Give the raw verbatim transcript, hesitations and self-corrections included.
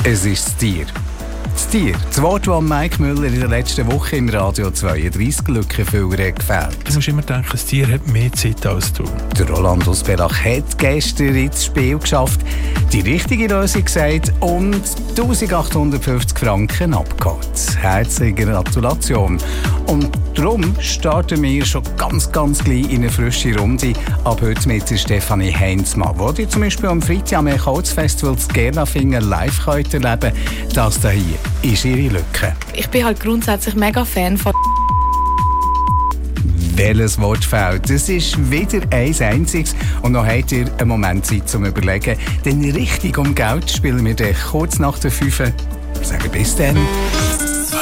Es ist das Tier. Das Tier, das Wort, das Mike Müller in der letzten Woche im Radio zweiunddreißig Lückenfüller hat gefällt. Du musst immer denken, das Tier hat mehr Zeit als du. Der Roland aus Belach hat gestern ins Spiel geschafft, die richtige Lösung gesagt und eintausendachthundertfünfzig Franken abgeholt. Herzliche Gratulation. Und darum starten wir schon ganz, ganz gleich in eine frische Runde. Ab heute mit der Stefanie Heinzmann, die ihr zum Beispiel am Freitag am Holzfestival zu Gernafingen live könnt erleben könnt. Das hier ist ihre Lücke. Ich bin halt grundsätzlich mega Fan von. Welches Wort fehlt? Es ist wieder eins einziges. Und noch habt ihr einen Moment Zeit zum Überlegen. Denn richtig um Geld spielen wir dann kurz nach der fünf. Wir sagen bis dann.